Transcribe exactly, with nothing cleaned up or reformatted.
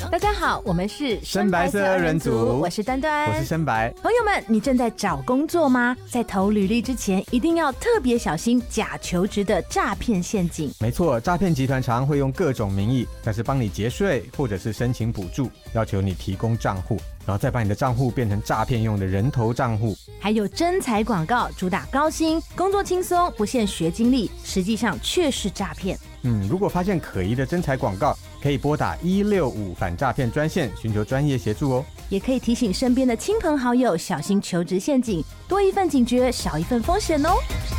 大家好，我们是深白色二人组， 我是端端， 我是深白。 朋友们，你正在找工作吗？在投履历之前，一定要特别小心假求职的诈骗陷阱。 没错，诈骗集团常会用各种名义，像是帮你节税或者是申请补助，要求你提供账户，然后再把你的账户变成诈骗用的人头账户。 还有征才广告，主打高薪、工作轻松、不限学经历，实际上却是诈骗。 嗯，如果发现可疑的征才广告，可以拨打一六五反诈骗专线，寻求专业协助哦。 也可以提醒身边的亲朋好友小心求职陷阱，多一份警觉，少一份风险哦。